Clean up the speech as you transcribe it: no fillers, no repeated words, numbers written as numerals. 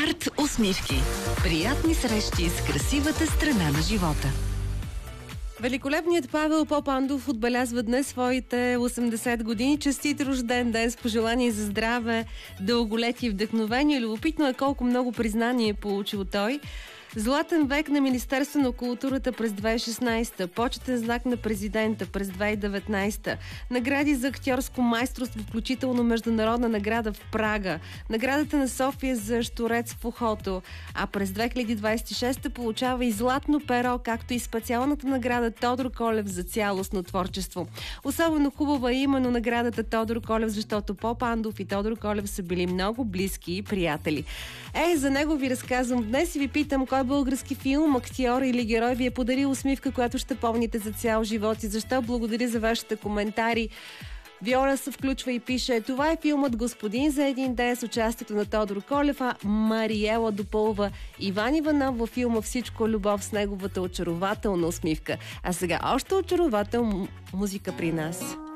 Арт усмивки. Приятни срещи с красивата страна на живота. Великолепният Павел Попандов отбелязва днес своите 80 години. Честит рожден ден с пожелание за здраве, дълголетие и вдъхновение. Любопитно е колко много признание е получил той. Златен век на Министерство на културата през 2016, почетен знак на президента през 2019, награди за актьорско майсторство, включително международна награда в Прага, наградата на София за щурец в ухото, а през 2026 получава и златно перо, както и специалната награда Тодор Колев за цялостно творчество. Особено хубава е именно наградата Тодор Колев, защото Попандов и Тодор Колев са били много близки приятели. За него ви разказвам днес и ви питам кой български филм, актьор или герой ви е подарил усмивка, която ще помните за цял живот и защо. Благодаря за вашите коментари. Виора се включва и пише: това е филмът "Господин за един ден" с участието на Тодор Колев, а Мариела допълва: Иван Иванов във филма "Всичко любов" с неговата очарователна усмивка. А сега още очарователна музика при нас.